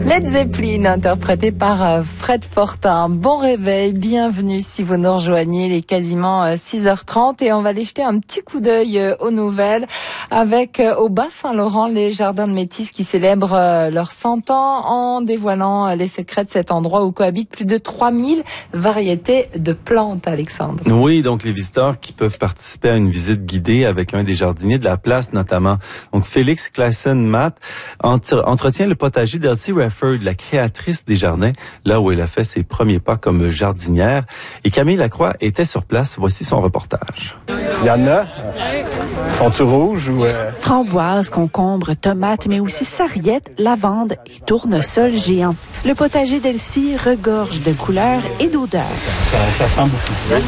Led Zeppelin, interprété par Fred Fortin. Bon réveil, bienvenue si vous nous rejoignez, il est quasiment 6h30 et on va aller jeter un petit coup d'œil aux nouvelles avec au Bas-Saint-Laurent les Jardins de Métis qui célèbrent leurs 100 ans en dévoilant les secrets de cet endroit où cohabitent plus de 3000 variétés de plantes, Alexandre. Oui, donc les visiteurs qui peuvent participer à une visite guidée avec un des jardiniers de la place notamment. Donc Félix Claesen-Matt entretient le potager d'Elsie Rafford, la créatrice des jardins, là où elle a fait ses premiers pas comme jardinière. Et Camille Lacroix était sur place. Voici son reportage. Il y en a. Sont-ils rouges ou... Framboises, concombres, tomates, mais aussi sarriette, lavande et tournesol géant. Le potager d'Elsie regorge de couleurs et d'odeurs. Ça sent beaucoup.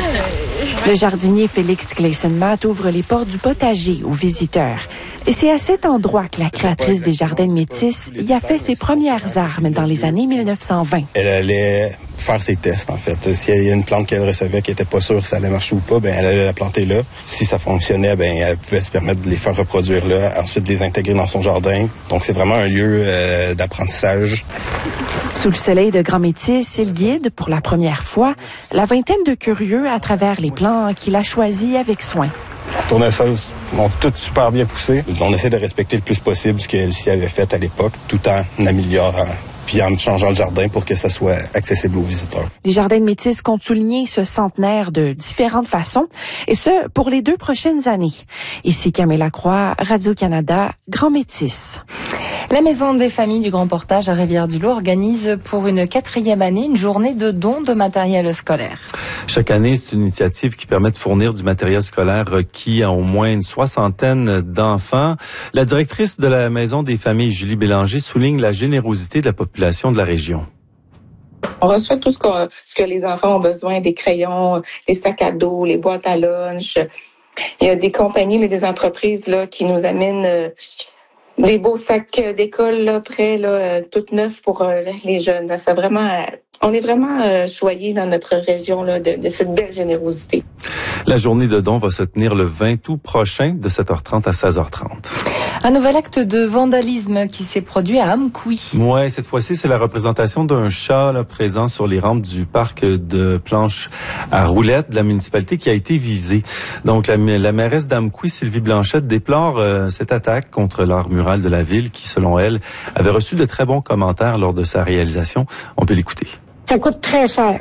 Le jardinier Félix Claesen-Matt ouvre les portes du potager aux visiteurs. Et c'est à cet endroit que la créatrice des Jardins de Métis y a fait ses premières armes dans les années 1920. Elle allait faire ses tests, en fait. S'il y a une plante qu'elle recevait qui était pas sûre si ça allait marcher ou pas, ben elle allait la planter là. Si ça fonctionnait, ben elle pouvait se permettre de les faire reproduire là, ensuite de les intégrer dans son jardin. Donc c'est vraiment un lieu d'apprentissage. Sous le soleil de Grand Métis, il guide, pour la première fois, la vingtaine de curieux à travers les plants qu'il a choisis avec soin. Tournesols ont toutes super bien poussé. On essaie de respecter le plus possible ce qu'Elsie avait fait à l'époque, tout en améliorant puis en changeant le jardin pour que ça soit accessible aux visiteurs. Les Jardins de Métis comptent souligner ce centenaire de différentes façons, et ce, pour les 2 prochaines années. Ici Camille Lacroix, Radio-Canada, Grand Métis. La Maison des familles du Grand Portage à Rivière-du-Loup organise pour une 4e année une journée de dons de matériel scolaire. Chaque année, c'est une initiative qui permet de fournir du matériel scolaire requis à au moins une 60aine d'enfants. La directrice de la Maison des familles, Julie Bélanger, souligne la générosité de la population de la région. On reçoit tout ce que les enfants ont besoin, des crayons, les sacs à dos, les boîtes à lunch. Il y a des compagnies, mais des entreprises là qui nous amènent des beaux sacs d'école là, prêts, là, tout neufs pour les jeunes. Ça vraiment, on est vraiment choyés dans notre région là, de cette belle générosité. La journée de dons va se tenir le 20 août prochain de 7h30 à 16h30. Un nouvel acte de vandalisme qui s'est produit à Amkoui. Ouais, cette fois-ci, c'est la représentation d'un chat là, présent sur les rampes du parc de planches à roulettes de la municipalité qui a été visée. Donc, la mairesse d'Amkoui, Sylvie Blanchette, déplore cette attaque contre l'art mural de la ville qui, selon elle, avait reçu de très bons commentaires lors de sa réalisation. On peut l'écouter. Ça coûte très cher.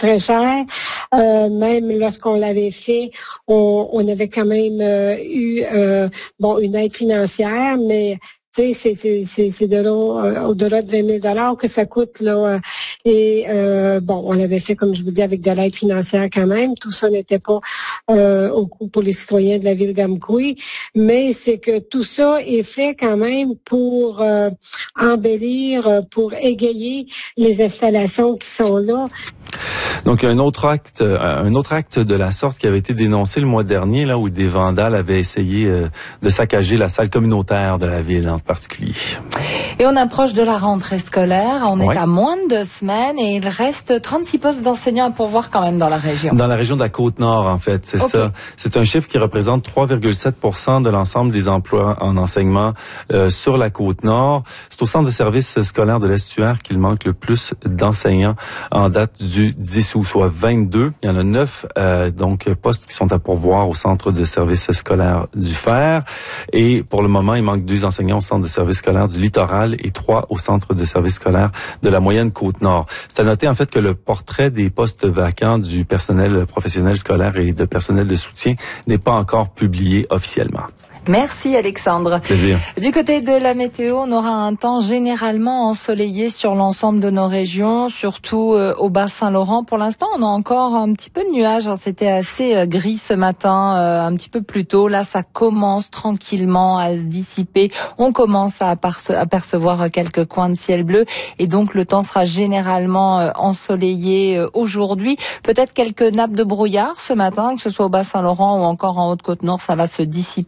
Même lorsqu'on l'avait fait, on avait quand même eu une aide financière, mais tu sais, c'est de là au-delà de 20 000 que ça coûte là. On l'avait fait, comme je vous dis, avec de l'aide financière quand même. Tout ça n'était pas au coût pour les citoyens de la ville d'Amkoui, mais c'est que tout ça est fait quand même pour embellir, pour égayer les installations qui sont là. Donc, un autre acte de la sorte qui avait été dénoncé le mois dernier, là où des vandales avaient essayé de saccager la salle communautaire de la ville en particulier. Et on approche de la rentrée scolaire. On est à moins de 2 semaines et il reste 36 postes d'enseignants à pourvoir quand même dans la région. Dans la région de la Côte-Nord, en fait, c'est ça. C'est un chiffre qui représente 3,7% de l'ensemble des emplois en enseignement sur la Côte-Nord. C'est au centre de services scolaires de l'Estuaire qu'il manque le plus d'enseignants en date du 10 août, soit 22. Il y en a 9 postes qui sont à pourvoir au centre de services scolaires du Fer. Et pour le moment, il manque 2 enseignants au centre de services scolaires du Littoral et 3 au centre de services scolaires de la moyenne Côte-Nord. C'est à noter en fait que le portrait des postes vacants du personnel professionnel scolaire et de personnel de soutien n'est pas encore publié officiellement. Merci Alexandre. Plaisir. Du côté de la météo, on aura un temps généralement ensoleillé sur l'ensemble de nos régions, surtout au Bas-Saint-Laurent. Pour l'instant, on a encore un petit peu de nuages. C'était assez gris ce matin, un petit peu plus tôt. Là, ça commence tranquillement à se dissiper. On commence à apercevoir quelques coins de ciel bleu. Et donc, le temps sera généralement ensoleillé aujourd'hui. Peut-être quelques nappes de brouillard ce matin, que ce soit au Bas-Saint-Laurent ou encore en Haute-Côte-Nord. Ça va se dissiper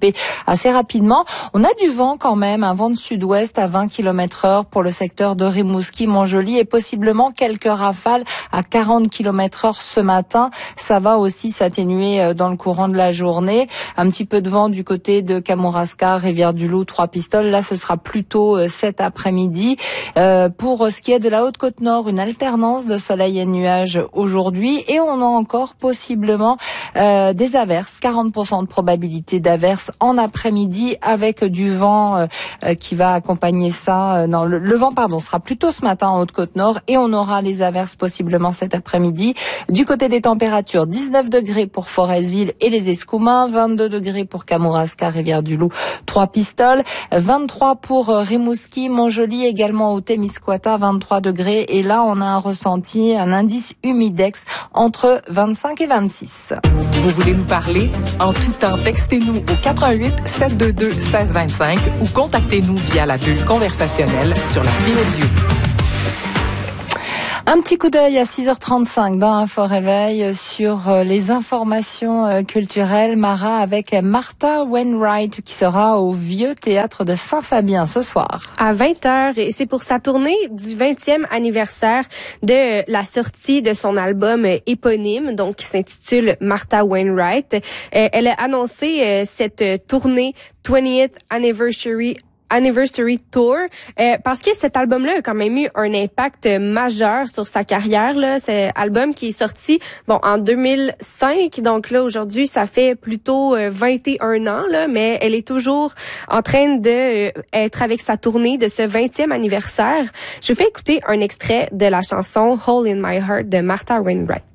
assez rapidement. On a du vent quand même, un vent de sud-ouest à 20 km/h pour le secteur de Rimouski-Montjoly et possiblement quelques rafales à 40 km/h ce matin. Ça va aussi s'atténuer dans le courant de la journée. Un petit peu de vent du côté de Kamouraska, Rivière-du-Loup, Trois-Pistoles. Là, ce sera plutôt cet après-midi. Pour ce qui est de la Haute-Côte-Nord, une alternance de soleil et de nuages aujourd'hui et on a encore possiblement des averses, 40% de probabilité d'averses en après-midi avec du vent qui va accompagner ça. Non, le vent sera plutôt ce matin en Haute-Côte-Nord et on aura les averses possiblement cet après-midi. Du côté des températures, 19 degrés pour Forestville et les Escoumins, 22 degrés pour Kamouraska, Rivière-du-Loup, Trois-Pistoles, 23 pour Rimouski, Montjoly, également au Témiscouata, 23 degrés. Et là, on a un indice humidex entre 25 et 26. Vous voulez nous parler? En tout temps, textez-nous au 88 722 1625 ou contactez-nous via la bulle conversationnelle sur l'appli audio. Un petit coup d'œil à 6h35 dans Info Réveil sur les informations culturelles. Mara avec Martha Wainwright qui sera au Vieux Théâtre de Saint-Fabien ce soir. À 20h et c'est pour sa tournée du 20e anniversaire de la sortie de son album éponyme, donc qui s'intitule Martha Wainwright. Elle a annoncé cette tournée 20th Anniversary Tour parce que cet album-là a quand même eu un impact majeur sur sa carrière là. C'est un album qui est sorti en 2005, donc là aujourd'hui ça fait plutôt 21 ans là, mais elle est toujours en train de être avec sa tournée de ce 20e anniversaire. Je fais écouter un extrait de la chanson Hole in My Heart de Martha Wainwright.